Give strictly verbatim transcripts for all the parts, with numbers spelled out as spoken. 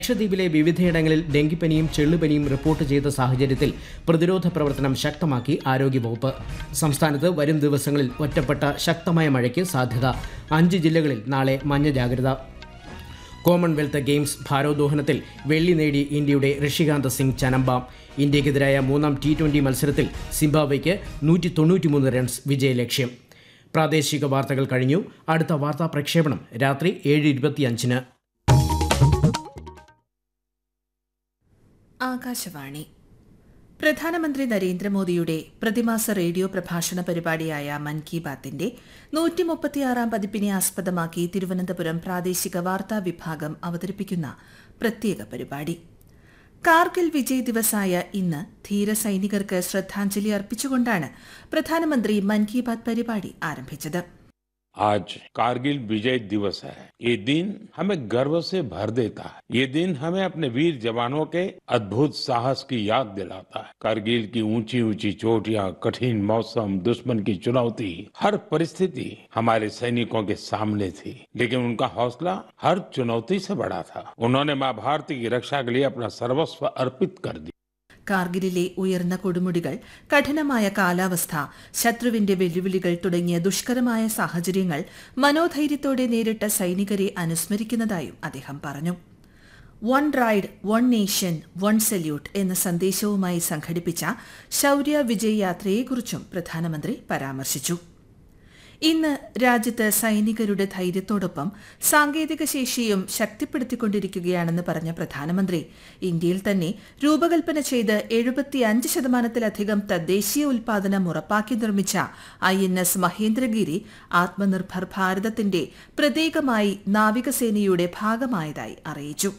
ലക്ഷദ്വീപിലെ വിവിധയിടങ്ങളിൽ ഡെങ്കിപ്പനിയും ചെള്ളുപനിയും റിപ്പോർട്ട് ചെയ്ത സാഹചര്യത്തിൽ പ്രതിരോധ പ്രവർത്തനം ശക്തമാക്കി ആരോഗ്യവകുപ്പ്. സംസ്ഥാനത്ത് വരും ദിവസങ്ങളിൽ ഒറ്റപ്പെട്ട ശക്തമായ മഴയ്ക്ക് സാധ്യത. അഞ്ച് ജില്ലകളിൽ നാളെ മഞ്ഞ ജാഗ്രത. കോമൺവെൽത്ത് ഗെയിംസ് ഭാരോദ്വഹനത്തിൽ വെള്ളി നേടി ഇന്ത്യയുടെ ഋഷികാന്ത് സിംഗ് ചനമ്പാം. ഇന്ത്യക്കെതിരായ മൂന്നാം ടി ട്വന്റി മത്സരത്തിൽ സിംബാബ്വെയ്ക്ക് നൂറ്റി തൊണ്ണൂറ്റിമൂന്ന് റൺസ് വിജയലക്ഷ്യം. പ്രാദേശിക വാർത്തകൾ കഴിഞ്ഞു. അടുത്ത വാർത്താ പ്രക്ഷേപണം രാത്രി ഏഴ് ഇരുപത്തിയഞ്ചിന്. ആകാശവാണി. പ്രധാനമന്ത്രി നരേന്ദ്രമോദിയുടെ പ്രതിമാസ റേഡിയോ പ്രഭാഷണ പരിപാടിയായ മൻ കി ബാത്തിന്റെ നൂറ്റി മുപ്പത്തിയാറാം പതിപ്പിനെ ആസ്പദമാക്കി തിരുവനന്തപുരം പ്രാദേശിക വാർത്താ വിഭാഗം അവതരിപ്പിക്കുന്ന പ്രത്യേക പരിപാടി. കാർഗിൽ വിജയ് ദിവസായ ഇന്ന് ധീരസൈനികർക്ക് ശ്രദ്ധാഞ്ജലി അർപ്പിച്ചുകൊണ്ടാണ് പ്രധാനമന്ത്രി മൻ കി ബാത് പരിപാടി ആരംഭിച്ചത്. आज कारगिल विजय दिवस है. ये दिन हमें गर्व से भर देता है. ये दिन हमें अपने वीर जवानों के अद्भुत साहस की याद दिलाता है. कारगिल की ऊंची ऊंची चोटियां, कठिन मौसम, दुश्मन की चुनौती, हर परिस्थिति हमारे सैनिकों के सामने थी, लेकिन उनका हौसला हर चुनौती से बड़ा था. उन्होंने मां भारती की रक्षा के लिए अपना सर्वस्व अर्पित कर दिया. കാർഗിലിലെ ഉയർന്ന കൊടുമുടികൾ, കഠിനമായ കാലാവസ്ഥ, ശത്രുവിന്റെ വെല്ലുവിളികൾ തുടങ്ങിയ ദുഷ്കരമായ സാഹചര്യങ്ങൾ മനോധൈര്യത്തോടെ നേരിട്ട സൈനികരെ അനുസ്മരിക്കുന്നതായും അദ്ദേഹം പറഞ്ഞു. One ride one nation one salute എന്ന സന്ദേശവുമായി സംഘടിപ്പിച്ച ശൌര്യ വിജയ് യാത്രയെക്കുറിച്ചും പ്രധാനമന്ത്രി പരാമർശിച്ചു. ഇന്ന് രാജ്യത്ത് സൈനികരുടെ ധൈര്യത്തോടൊപ്പം സാങ്കേതിക ശേഷിയും ശക്തിപ്പെടുത്തിക്കൊണ്ടിരിക്കുകയാണെന്ന് പറഞ്ഞ പ്രധാനമന്ത്രി ഇന്ത്യയിൽ തന്നെ രൂപകൽപ്പന ചെയ്ത് എഴുപത്തിയഞ്ച് ശതമാനത്തിലധികം തദ്ദേശീയ ഉൽപാദനം ഉറപ്പാക്കി നിർമ്മിച്ച I N S Mahendragiri Atmanirbhar ഭാരതത്തിന്റെ പ്രതീകമായി നാവികസേനയുടെ ഭാഗമായതായി അറിയിച്ചു.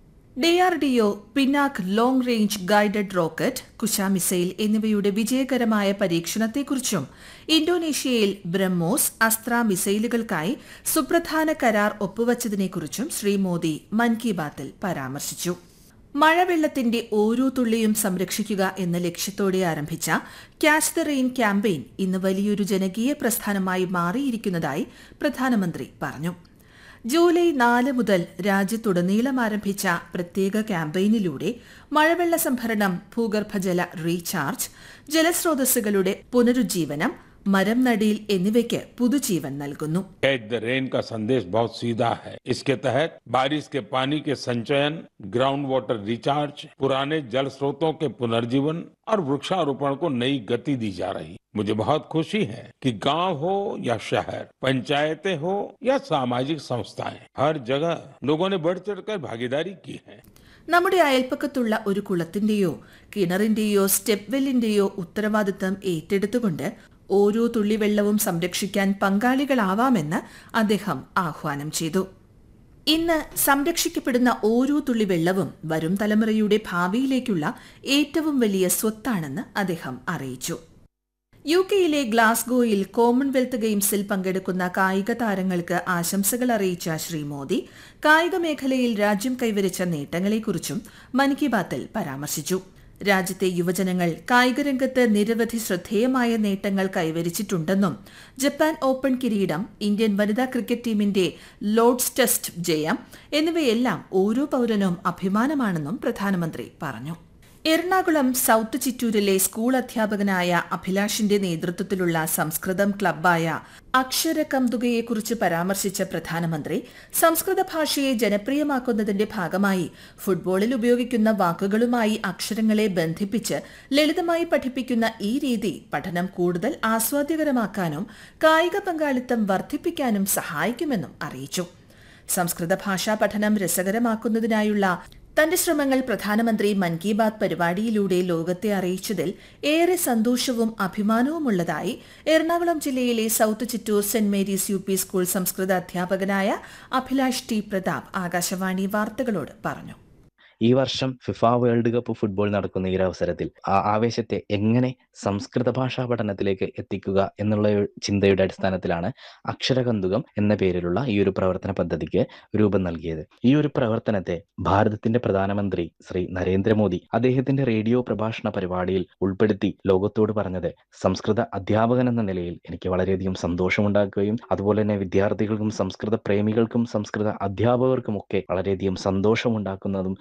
DRDO Pinaka long range guided rocket, Kusha missile എന്നിവയുടെ വിജയകരമായ പരീക്ഷണത്തെക്കുറിച്ചും ഇന്തോനേഷ്യയിൽ ബ്രഹ്മോസ് അസ്ത്ര മിസൈലുകൾക്കായി സുപ്രധാന കരാർ ഒപ്പുവച്ചതിനെക്കുറിച്ചും ശ്രീ മോദി മൻ കി ബാത്തിൽ പരാമർശിച്ചു. മഴവെള്ളത്തിന്റെ ഓരോ തുള്ളിയും സംരക്ഷിക്കുക എന്ന ലക്ഷ്യത്തോടെ ആരംഭിച്ച ക്യാച്ച് ദ റെയിൻ ക്യാമ്പയിൻ ഇന്ന് വലിയൊരു ജനകീയ പ്രസ്ഥാനമായി മാറിയിരിക്കുന്നതായി പ്രധാനമന്ത്രി പറഞ്ഞു. ജൂലൈ നാല് മുതൽ രാജ്യത്തുടനീളം ആരംഭിച്ച പ്രത്യേക ക്യാമ്പയിനിലൂടെ മഴവെള്ള സംഭരണം, ഭൂഗർഭജല റീചാർജ്, ജലസ്രോതസ്സുകളുടെ പുനരുജ്ജീവനം, മരം നടീൽ എന്നിവയ്ക്ക് പുതുജീവൻ നൽകുന്നു. कैच द रेन का संदेश बहुत सीधा है. इसके तहत बारिश के पानी के संचयन, ग्राउंड वाटर रिचार्ज, पुराने जल स्रोतों के पुनर्जीवन और वृक्षारोपण को नई गति दी जा रही. मुझे बहुत खुशी है कि गांव हो या शहर, पंचायतें हो या सामाजिक संस्थाएं, हर जगह लोगों ने बढ़ चढ़कर भागीदारी की है. നമ്മുടെ അയൽപ്പക്കത്തുള്ള ഒരു കുളത്തിന്റെയോ കിണറിന്റെയോ സ്റ്റെപ്പ് വെല്ലിന്റെയോ ഉത്തരവാദിത്തം ഏറ്റെടുത്തുകൊണ്ട് ഓരോ തുള്ളി വെള്ളവും സംരക്ഷിക്കാൻ പങ്കാളികളാവാമെന്ന് അദ്ദേഹം ആഹ്വാനം ചെയ്തു. ഇന്ന് സംരക്ഷിക്കപ്പെടുന്ന ഓരോ തുള്ളി വെള്ളവും വരും തലമുറയുടെ ഭാവിയിലേക്കുള്ള ഏറ്റവും വലിയ സ്വത്താണെന്ന് അദ്ദേഹം അറിയിച്ചു. യു കെയിലെ ഗ്ലാസ്ഗോയിൽ കോമൺവെൽത്ത് ഗെയിംസിൽ പങ്കെടുക്കുന്ന കായിക താരങ്ങൾക്ക് ആശംസകൾ അറിയിച്ച ശ്രീ മോദി കായിക മേഖലയിൽ രാജ്യം കൈവരിച്ച നേട്ടങ്ങളെക്കുറിച്ചും മൻ കി ബാത്തിൽ പരാമർശിച്ചു. രാജ്യത്തെ യുവജനങ്ങൾ കായികരംഗത്ത് നിരവധി ശ്രദ്ധേയമായ നേട്ടങ്ങൾ കൈവരിച്ചിട്ടുണ്ടെന്നും ജപ്പാൻ ഓപ്പൺ കിരീടം, ഇന്ത്യൻ വനിതാ ക്രിക്കറ്റ് ടീമിന്റെ ലോർഡ്സ് ടെസ്റ്റ് ജയം എന്നിവയെല്ലാം ഓരോ പൌരനും അഭിമാനമാണെന്നും പ്രധാനമന്ത്രി പറഞ്ഞു. എറണാകുളം സൌത്ത് ചിറ്റൂരിലെ സ്കൂൾ അധ്യാപകനായ അഭിലാഷിന്റെ നേതൃത്വത്തിലുള്ള സംസ്കൃതം ക്ലബ്ബായ അക്ഷരകംതുകയെക്കുറിച്ച് പരാമർശിച്ച പ്രധാനമന്ത്രി സംസ്കൃത ഭാഷയെ ജനപ്രിയമാക്കുന്നതിന്റെ ഭാഗമായി ഫുട്ബോളിൽ ഉപയോഗിക്കുന്ന വാക്കുകളുമായി അക്ഷരങ്ങളെ ബന്ധിപ്പിച്ച് ലളിതമായി പഠിപ്പിക്കുന്ന ഈ രീതി പഠനം കൂടുതൽ ആസ്വാദ്യകരമാക്കാനും കായിക പങ്കാളിത്തം വർദ്ധിപ്പിക്കാനും സഹായിക്കുമെന്നും അറിയിച്ചു. സംസ്കൃത ഭാഷാ പഠനം രസകരമാക്കുന്നതിനായുള്ള തന്റെ ശ്രമങ്ങൾ പ്രധാനമന്ത്രി മൻ കി ബാത് പരിപാടിയിലൂടെ ലോകത്തെ അറിയിച്ചതിൽ ഏറെ സന്തോഷവും അഭിമാനവുമുള്ളതായി എറണാകുളം ജില്ലയിലെ south Chittur saint Mary's U P school സംസ്കൃത അധ്യാപകനായ അഭിലാഷ് ടി പ്രതാപ് ആകാശവാണി വാർത്തകളോട് പറഞ്ഞു. ഈ വർഷം ഫിഫ വേൾഡ് കപ്പ് ഫുട്ബോൾ നടക്കുന്ന ഈ ഒരു അവസരത്തിൽ ആ ആവേശത്തെ എങ്ങനെ സംസ്കൃത ഭാഷാ പഠനത്തിലേക്ക് എത്തിക്കുക എന്നുള്ള ഒരു ചിന്തയുടെ അടിസ്ഥാനത്തിലാണ് അക്ഷരകന്തുകം എന്ന പേരിലുള്ള ഈ ഒരു പ്രവർത്തന പദ്ധതിക്ക് രൂപം നൽകിയത്. ഈ ഒരു പ്രവർത്തനത്തെ ഭാരതത്തിന്റെ പ്രധാനമന്ത്രി ശ്രീ നരേന്ദ്രമോദി അദ്ദേഹത്തിന്റെ റേഡിയോ പ്രഭാഷണ പരിപാടിയിൽ ഉൾപ്പെടുത്തി ലോകത്തോട് പറഞ്ഞത് സംസ്കൃത അധ്യാപകൻ എന്ന നിലയിൽ എനിക്ക് വളരെയധികം സന്തോഷമുണ്ടാക്കുകയും അതുപോലെ തന്നെ വിദ്യാർത്ഥികൾക്കും സംസ്കൃത പ്രേമികൾക്കും സംസ്കൃത അധ്യാപകർക്കും ഒക്കെ വളരെയധികം സന്തോഷമുണ്ടാക്കുന്നതും